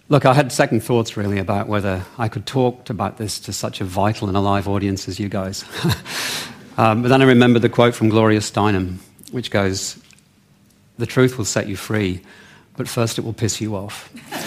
Look, I had second thoughts really about whether I could talk about this to such a vital and alive audience as you guys. But then I remembered the quote from Gloria Steinem, which goes, "The truth will set you free, but first it will piss you off."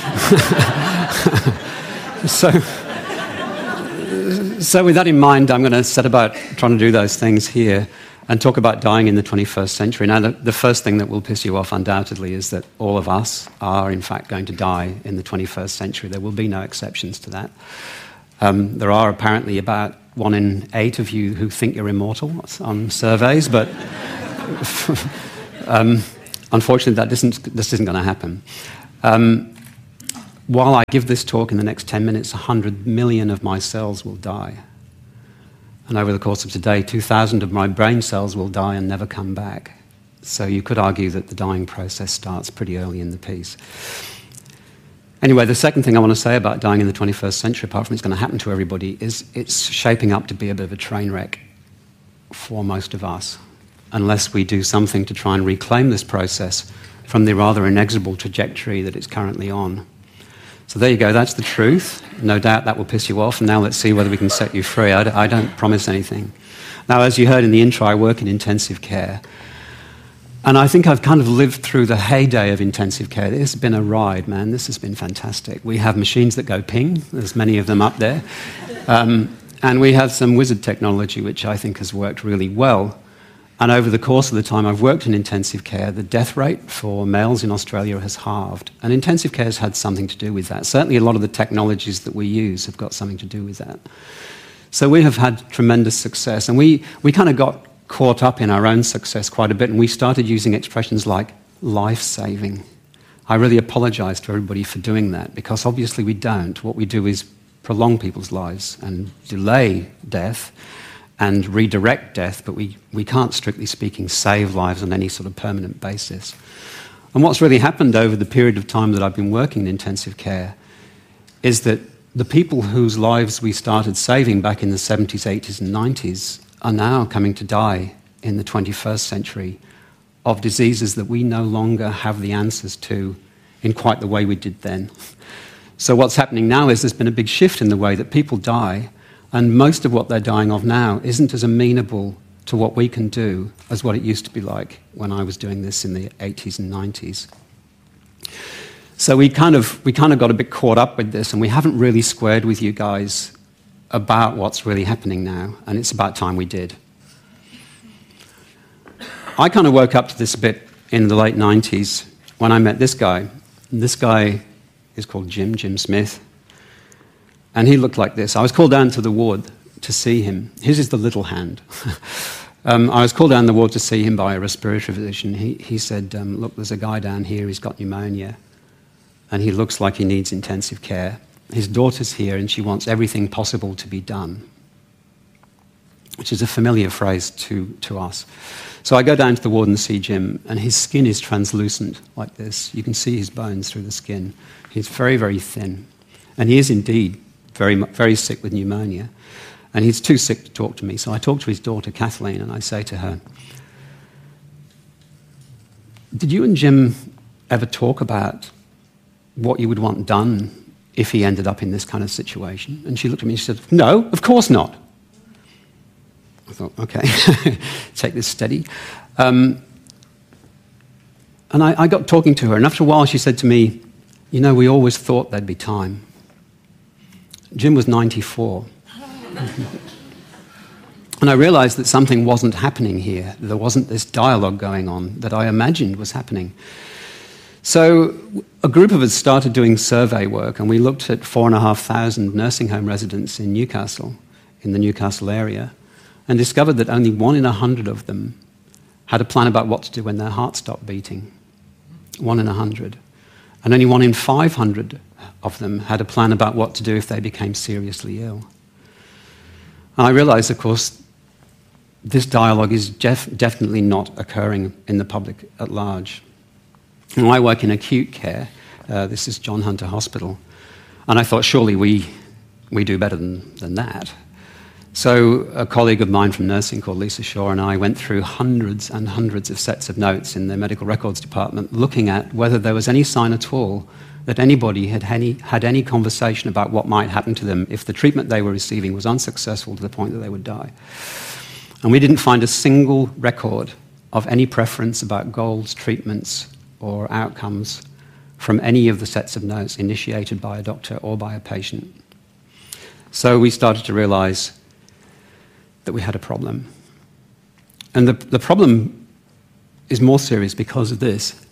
So with that in mind, I'm going to set about trying to do those things here and talk about dying in the 21st century. Now, the first thing that will piss you off undoubtedly is that all of us are, in fact, going to die in the 21st century. There will be no exceptions to that. There are apparently about 1 in 8 of you who think you're immortal on surveys, but unfortunately, this isn't going to happen. While I give this talk in the next 10 minutes, 100 million of my cells will die. And over the course of today, 2,000 of my brain cells will die and never come back. So you could argue that the dying process starts pretty early in the piece. Anyway, the second thing I want to say about dying in the 21st century, apart from it's going to happen to everybody, is it's shaping up to be a bit of a train wreck for most of us, unless we do something to try and reclaim this process from the rather inexorable trajectory that it's currently on. So there you go, that's the truth. No doubt that will piss you off, and now let's see whether we can set you free. I don't promise anything. Now, as you heard in the intro, I work in intensive care, and I think I've kind of lived through the heyday of intensive care. This has been a ride, man. This has been fantastic. We have machines that go ping. There's many of them up there. And we have some wizard technology, which I think has worked really well. And over the course of the time I've worked in intensive care, the death rate for males in Australia has halved. And intensive care has had something to do with that. Certainly a lot of the technologies that we use have got something to do with that. So we have had tremendous success. And we kind of got caught up in our own success quite a bit. And we started using expressions like life-saving. I really apologize to everybody for doing that, because obviously we don't. What we do is prolong people's lives and delay death and redirect death, but we can't, strictly speaking, save lives on any sort of permanent basis. And what's really happened over the period of time that I've been working in intensive care is that the people whose lives we started saving back in the 70s, 80s and 90s are now coming to die in the 21st century of diseases that we no longer have the answers to in quite the way we did then. So what's happening now is there's been a big shift in the way that people die, and most of what they're dying of now isn't as amenable to what we can do as what it used to be like when I was doing this in the 80s and 90s. So we kind of got a bit caught up with this, and we haven't really squared with you guys about what's really happening now, and it's about time we did. I kind of woke up to this a bit in the late 90s when I met this guy. And this guy is called Jim Smith. And he looked like this. I was called down to the ward to see him. His is the little hand. I was called down the ward to see him by a respiratory physician. He said, look, there's a guy down here, he's got pneumonia, and he looks like he needs intensive care. His daughter's here, and she wants everything possible to be done, which is a familiar phrase to us. So I go down to the ward and see Jim, and his skin is translucent like this. You can see his bones through the skin. He's very, very thin. And he is indeed very, very sick with pneumonia. And he's too sick to talk to me. So I talk to his daughter, Kathleen, and I say to her, did you and Jim ever talk about what you would want done if he ended up in this kind of situation? And she looked at me and she said, no, of course not. I thought, okay, take this steady. And I got talking to her, and after a while she said to me, you know, we always thought there'd be time. Jim was 94. And I realized that something wasn't happening here. There wasn't this dialogue going on that I imagined was happening. So a group of us started doing survey work, and we looked at 4,500 nursing home residents in Newcastle, in the Newcastle area, and discovered that only 1 in 100 of them had a plan about what to do when their heart stopped beating. 1 in 100. And only 1 in 500 of them had a plan about what to do if they became seriously ill. And I realized, of course, this dialogue is definitely not occurring in the public at large. And I work in acute care. This is John Hunter Hospital. And I thought, surely we do better than that. So a colleague of mine from nursing called Lisa Shaw and I went through hundreds and hundreds of sets of notes in the medical records department looking at whether there was any sign at all that anybody had any conversation about what might happen to them if the treatment they were receiving was unsuccessful to the point that they would die. And we didn't find a single record of any preference about goals, treatments, or outcomes from any of the sets of notes initiated by a doctor or by a patient. So we started to realize that we had a problem. And the problem is more serious because of this.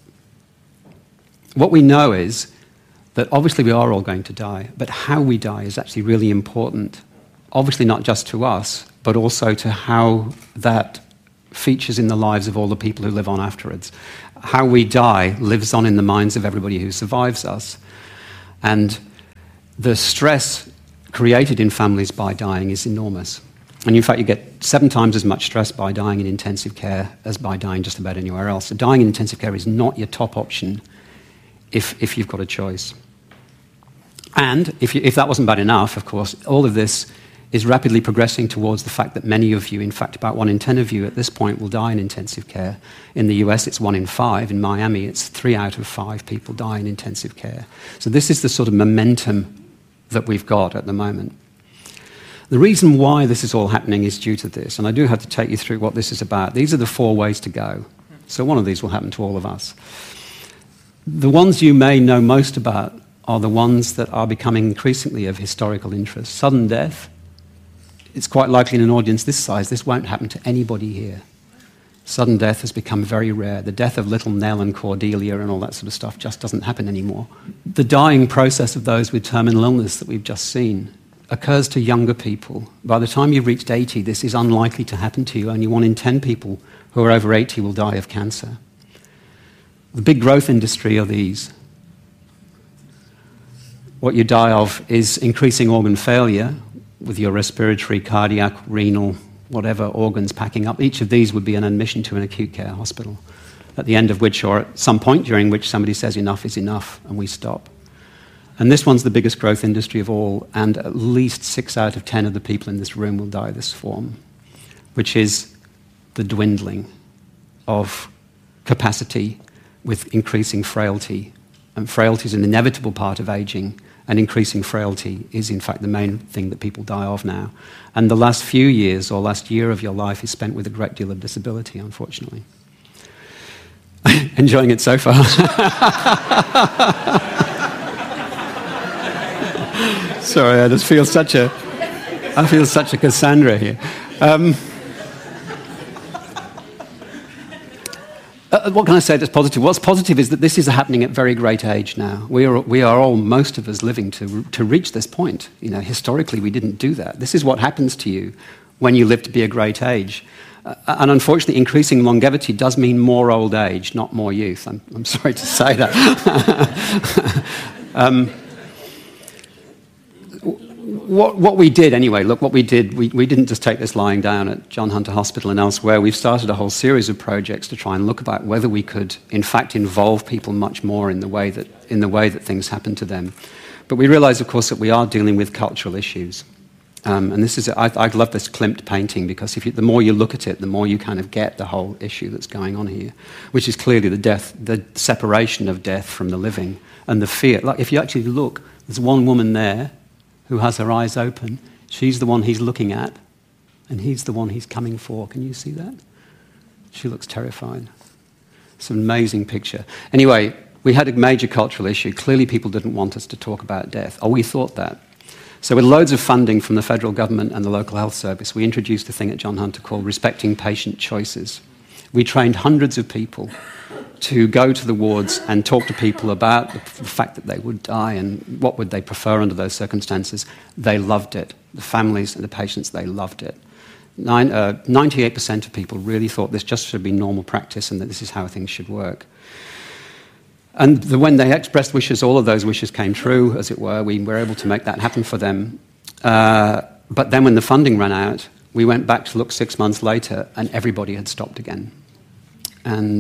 What we know is that obviously we are all going to die, but how we die is actually really important. Obviously not just to us, but also to how that features in the lives of all the people who live on afterwards. How we die lives on in the minds of everybody who survives us. And the stress created in families by dying is enormous. And in fact, you get 7 times as much stress by dying in intensive care as by dying just about anywhere else. So dying in intensive care is not your top option if you've got a choice. And if that wasn't bad enough, of course, all of this is rapidly progressing towards the fact that many of you, in fact, about 1 in 10 of you at this point will die in intensive care. In the US, it's 1 in 5. In Miami, it's 3 out of 5 people die in intensive care. So this is the sort of momentum that we've got at the moment. The reason why this is all happening is due to this, and I do have to take you through what this is about. These are the 4 ways to go. So one of these will happen to all of us. The ones you may know most about are the ones that are becoming increasingly of historical interest. Sudden death. It's quite likely in an audience this size, this won't happen to anybody here. Sudden death has become very rare. The death of little Nell and Cordelia and all that sort of stuff just doesn't happen anymore. The dying process of those with terminal illness that we've just seen occurs to younger people. By the time you've reached 80, this is unlikely to happen to you. Only 1 in 10 people who are over 80 will die of cancer. The big growth industry are these. What you die of is increasing organ failure with your respiratory, cardiac, renal, whatever organs packing up. Each of these would be an admission to an acute care hospital, at the end of which, or at some point during which, somebody says enough is enough and we stop. And this one's the biggest growth industry of all, and at least 6 out of 10 of the people in this room will die this form, which is the dwindling of capacity with increasing frailty. And frailty is an inevitable part of aging, and increasing frailty is, in fact, the main thing that people die of now. And the last few years, or last year of your life, is spent with a great deal of disability, unfortunately. Enjoying it so far? Sorry, I just feel such a Cassandra here. What can I say that's positive? What's positive is that this is happening at very great age now. We are all, most of us, living to reach this point. You know, historically, we didn't do that. This is what happens to you when you live to be a great age. And unfortunately, increasing longevity does mean more old age, not more youth. I'm sorry to say that. What we did anyway, look, what we did, we didn't just take this lying down at John Hunter Hospital and elsewhere. We've started a whole series of projects to try and look about whether we could, in fact, involve people much more in the way that things happen to them. But we realize, of course, that we are dealing with cultural issues. And this is, I love this Klimt painting, because the more you look at it, the more you kind of get the whole issue that's going on here, which is clearly the separation of death from the living and the fear. Like, if you actually look, there's one woman there who has her eyes open. She's the one he's looking at, and he's the one he's coming for. Can you see that? She looks terrified. It's an amazing picture. Anyway, we had a major cultural issue. Clearly people didn't want us to talk about death. Oh, we thought that. So with loads of funding from the federal government and the local health service, we introduced a thing at John Hunter called Respecting Patient Choices. We trained hundreds of people to go to the wards and talk to people about the fact that they would die and what would they prefer under those circumstances. They loved it. The families and the patients, they loved it. 98% of people really thought this just should be normal practice and that this is how things should work. And when they expressed wishes, all of those wishes came true, as it were. We were able to make that happen for them. But then when the funding ran out, we went back to look 6 months later, and everybody had stopped again. And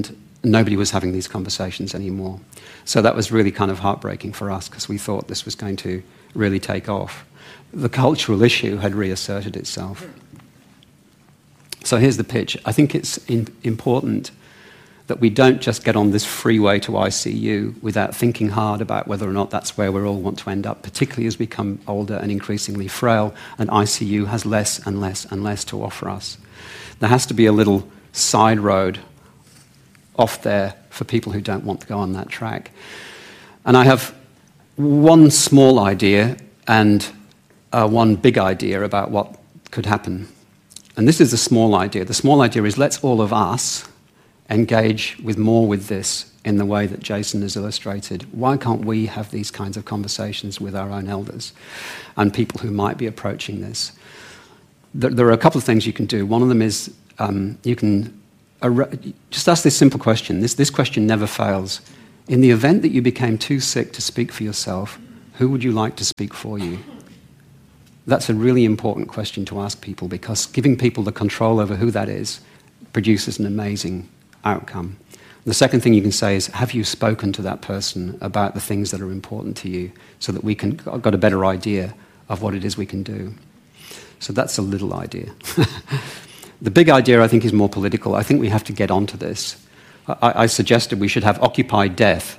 nobody was having these conversations anymore. So that was really kind of heartbreaking for us because we thought this was going to really take off. The cultural issue had reasserted itself. So here's the pitch. I think it's important that we don't just get on this freeway to ICU without thinking hard about whether or not that's where we all want to end up, particularly as we become older and increasingly frail, and ICU has less and less and less to offer us. There has to be a little side road off there for people who don't want to go on that track. And I have one small idea and one big idea about what could happen. And this is the small idea. The small idea is let's all of us engage more with this in the way that Jason has illustrated. Why can't we have these kinds of conversations with our own elders and people who might be approaching this? There are a couple of things you can do. One of them is you can just ask this simple question. This question never fails. In the event that you became too sick to speak for yourself, who would you like to speak for you? That's a really important question to ask people, because giving people the control over who that is produces an amazing outcome. The second thing you can say is, have you spoken to that person about the things that are important to you, so that we can got a better idea of what it is we can do? So that's a little idea. The big idea, I think, is more political. I think we have to get onto this. I suggested we should have occupied death.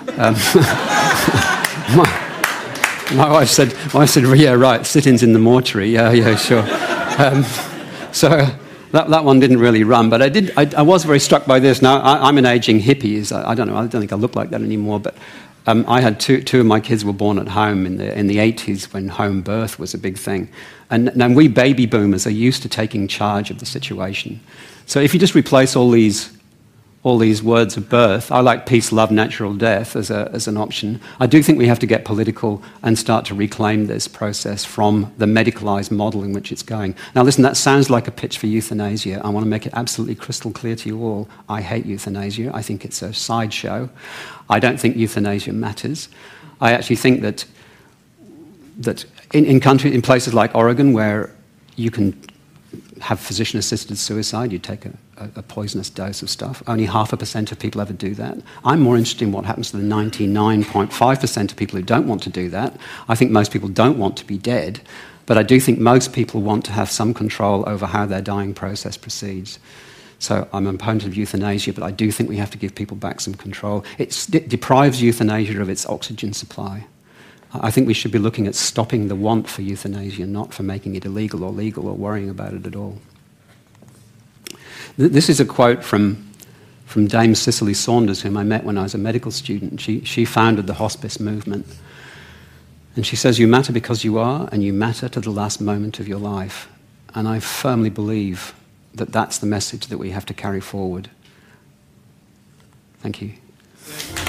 My wife said, yeah, right, sit-ins in the mortuary. Yeah, sure. So that one didn't really run, but I was very struck by this. Now, I'm an aging hippie. I don't know, I don't think I look like that anymore, but I had two of my kids were born at home in the 80s when home birth was a big thing. And we baby boomers are used to taking charge of the situation. So if you just replace all these words of birth, I like peace, love, natural death as an option. I do think we have to get political and start to reclaim this process from the medicalized model in which it's going. Now listen, that sounds like a pitch for euthanasia. I want to make it absolutely crystal clear to you all. I hate euthanasia. I think it's a sideshow. I don't think euthanasia matters. I actually think that in places like Oregon, where you can have physician-assisted suicide, you take a poisonous dose of stuff. Only 0.5% of people ever do that. I'm more interested in what happens to the 99.5% of people who don't want to do that. I think most people don't want to be dead, but I do think most people want to have some control over how their dying process proceeds. So I'm an opponent of euthanasia, but I do think we have to give people back some control. It deprives euthanasia of its oxygen supply. I think we should be looking at stopping the want for euthanasia, not for making it illegal or legal or worrying about it at all. This is a quote from Dame Cicely Saunders, whom I met when I was a medical student. She founded the hospice movement. And she says, "You matter because you are, and you matter to the last moment of your life." And I firmly believe that that's the message that we have to carry forward. Thank you.